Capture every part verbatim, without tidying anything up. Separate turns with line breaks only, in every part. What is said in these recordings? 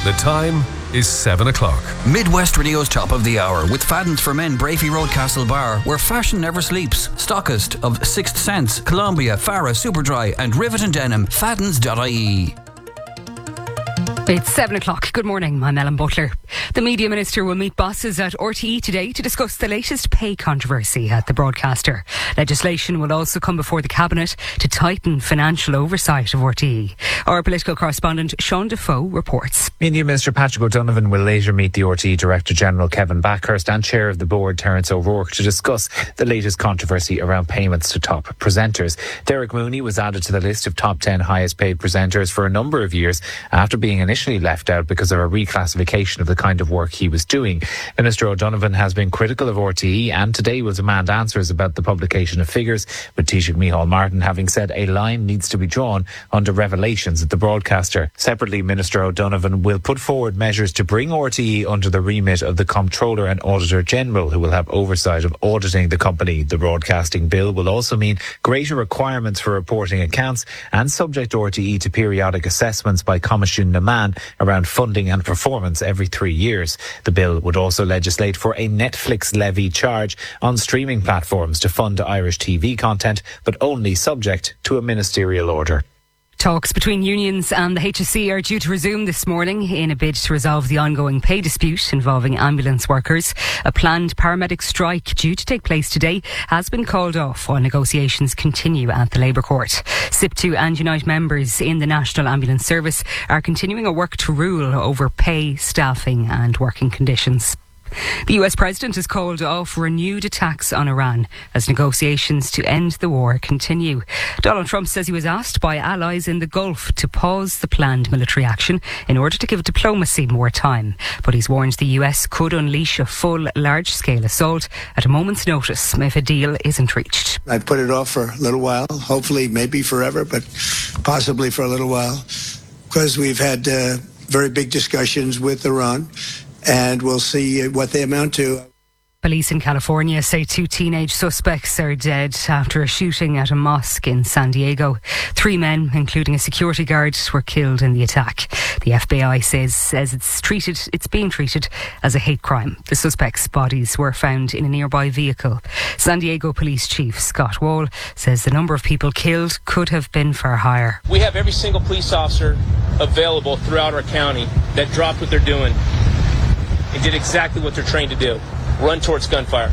The time is seven o'clock.
Midwest Radio's top of the hour with Fadden's for Men, Brafey Road, Castle Bar, where fashion never sleeps. Stockist of Sixth Sense, Columbia, Farah, Superdry and Rivet and Denim. Faddens dot I E.
It's seven o'clock. Good morning, I'm Ellen Butler. The Media Minister will meet bosses at R T E today to discuss the latest pay controversy at the broadcaster. Legislation will also come before the Cabinet to tighten financial oversight of R T E. Our political correspondent Sean Defoe reports.
Media Minister Patrick O'Donovan will later meet the R T E Director General Kevin Backhurst and Chair of the Board Terence O'Rourke to discuss the latest controversy around payments to top presenters. Derek Mooney was added to the list of top ten highest paid presenters for a number of years after being initially left out because of a reclassification of the kind of work he was doing. Minister O'Donovan has been critical of R T E and today will demand answers about the publication of figures, with Taoiseach Micheál Martin having said a line needs to be drawn under revelations at the broadcaster. Separately, Minister O'Donovan will put forward measures to bring R T E under the remit of the Comptroller and Auditor General, who will have oversight of auditing the company. The broadcasting bill will also mean greater requirements for reporting accounts and subject R T E to periodic assessments by Comisiún na Meán around funding and performance every three years. The bill would also legislate for a Netflix levy charge on streaming platforms to fund Irish T V content, but only subject to a ministerial order.
Talks between unions and the H S C are due to resume this morning in a bid to resolve the ongoing pay dispute involving ambulance workers. A planned paramedic strike due to take place today has been called off while negotiations continue at the Labour Court. S I P two and Unite members in the National Ambulance Service are continuing a work to rule over pay, staffing and working conditions. The U S President has called off renewed attacks on Iran as negotiations to end the war continue. Donald Trump says he was asked by allies in the Gulf to pause the planned military action in order to give diplomacy more time. But he's warned the U S could unleash a full, large-scale assault at a moment's notice if a deal isn't reached.
I put it off for a little while, hopefully maybe forever, but possibly for a little while, because we've had uh, very big discussions with Iran. And we'll see what they amount to.
Police in California say two teenage suspects are dead after a shooting at a mosque in San Diego. Three men, including a security guard, were killed in the attack. The F B I says, says it's treated, it's being treated as a hate crime. The suspects' bodies were found in a nearby vehicle. San Diego Police Chief Scott Wall says the number of people killed could have been far higher.
We have every single police officer available throughout our county that dropped what they're doing and did exactly what they're trained to do, run towards gunfire.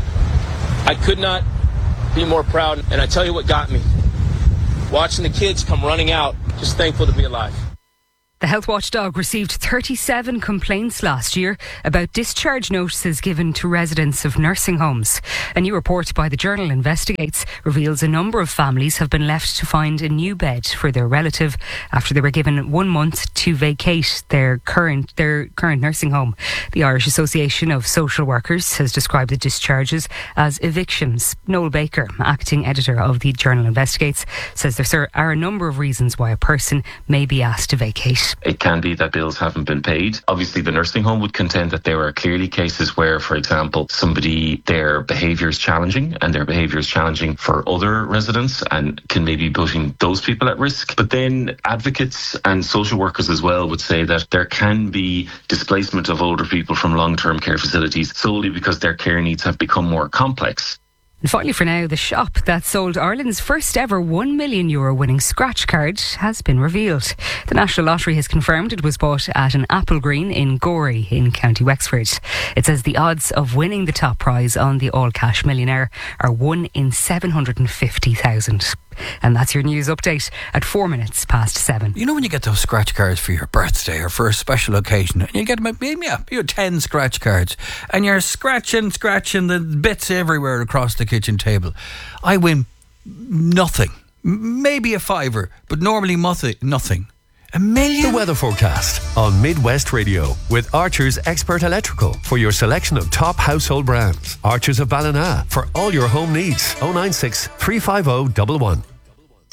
I could not be more proud, and I tell you what got me. Watching the kids come running out, just thankful to be alive.
The health watchdog received thirty-seven complaints last year about discharge notices given to residents of nursing homes. A new report by the journal Investigates reveals a number of families have been left to find a new bed for their relative after they were given one month to vacate their current their current nursing home. The Irish Association of Social Workers has described the discharges as evictions. Noel Baker, acting editor of the journal Investigates, says there are a number of reasons why a person may be asked to vacate.
It can be that bills haven't been paid. Obviously, the nursing home would contend that there are clearly cases where, for example, somebody, their behaviour is challenging and their behaviour is challenging for other residents and can maybe be putting those people at risk. But then advocates and social workers as well would say that there can be displacement of older people from long-term care facilities solely because their care needs have become more complex.
And finally for now, the shop that sold Ireland's first ever one million euro winning scratch card has been revealed. The National Lottery has confirmed it was bought at an Applegreen in Gorey in County Wexford. It says the odds of winning the top prize on the all-cash millionaire are one in seven hundred fifty thousand. And that's your news update at four minutes past seven.
You know when you get those scratch cards for your birthday or for a special occasion, and you get about, yeah, you have ten scratch cards, and you're scratching, scratching the bits everywhere across the kitchen table. I win nothing. Maybe a fiver, but normally nothing. A million?
The weather forecast on Midwest Radio with Archer's Expert Electrical for your selection of top household brands. Archer's of Ballina for all your home needs. oh nine six, three five oh, one one.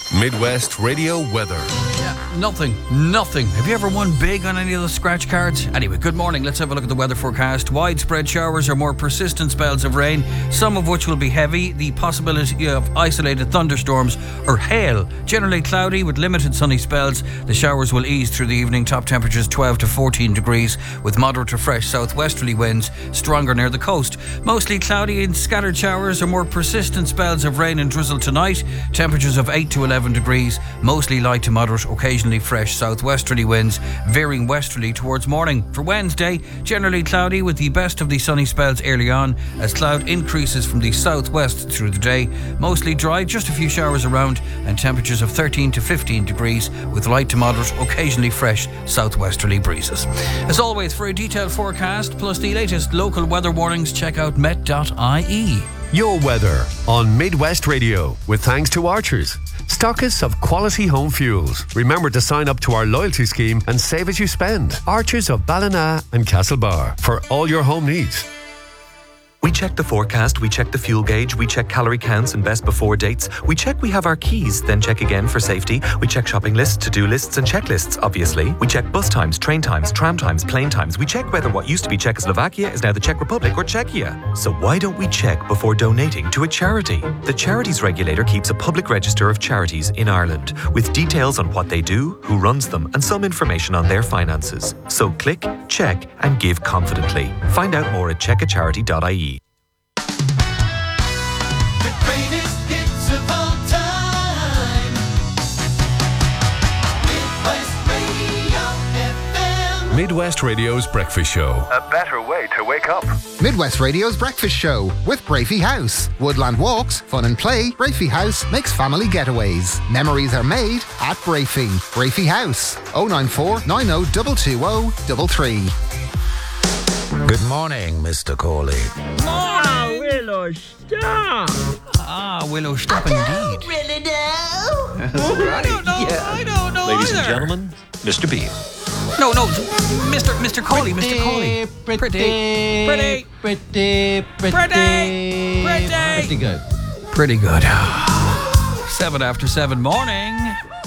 Midwest Radio weather.
Yeah, nothing, nothing. Have you ever won big on any of the scratch cards? Anyway, good morning. Let's have a look at the weather forecast. Widespread showers or more persistent spells of rain, some of which will be heavy. The possibility of isolated thunderstorms or hail. Generally cloudy with limited sunny spells. The showers will ease through the evening. Top temperatures twelve to fourteen degrees with moderate to fresh southwesterly winds, stronger near the coast. Mostly cloudy and scattered showers or more persistent spells of rain and drizzle tonight. Temperatures of eight to eleven degrees, mostly light to moderate, occasionally fresh southwesterly winds, veering westerly towards morning. For Wednesday, generally cloudy with the best of the sunny spells early on, as cloud increases from the southwest through the day. Mostly dry, just a few showers around, and temperatures of thirteen to fifteen degrees with light to moderate, occasionally fresh southwesterly breezes. As always, for a detailed forecast plus the latest local weather warnings, check out met dot I E.
Your weather on Midwest Radio with thanks to Archers, stockists of quality home fuels. Remember to sign up to our loyalty scheme and save as you spend. Archers of Ballina and Castlebar for all your home needs.
We check the forecast, we check the fuel gauge, we check calorie counts and best before dates. We check we have our keys, then check again for safety. We check shopping lists, to-do lists and checklists, obviously. We check bus times, train times, tram times, plane times. We check whether what used to be Czechoslovakia is now the Czech Republic or Czechia. So why don't we check before donating to a charity? The Charities Regulator keeps a public register of charities in Ireland with details on what they do, who runs them and some information on their finances. So click, check and give confidently. Find out more at check a charity dot I E.
Midwest Radio's Breakfast Show.
A better way to wake up.
Midwest Radio's Breakfast Show with Brafey House. Woodland walks, fun and play. Brafey House makes family getaways. Memories are made at Brafey. Brafey House. oh nine four, nine oh two two oh three three.
Good morning, Mister Corley.
Ah, Willow, stop!
Ah, Willow, stop indeed.
Really know?
I don't know.
Yeah.
I don't know.
Ladies
either.
and gentlemen, Mister B.
No, no, Mister Mister Coley, Mister Coley.
Pretty,
pretty,
pretty, pretty, pretty,
pretty, pretty,
pretty good.
Pretty good. Seven after seven morning.